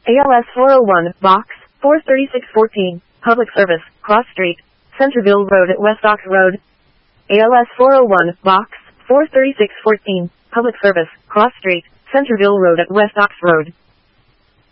ALS 401, Box 43614, Public Service, Cross Street, Centerville Road at West Ox Road. ALS 401, Box 43614, Public Service, Cross Street, Centerville Road at West Ox Road.